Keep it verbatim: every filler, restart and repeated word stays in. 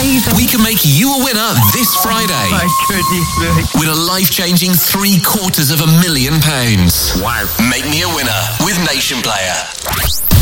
amazing. We can make you a winner this Friday. My goodness me. With a life-changing three quarters of a million pounds. Wow. Make me a winner with Nation Player.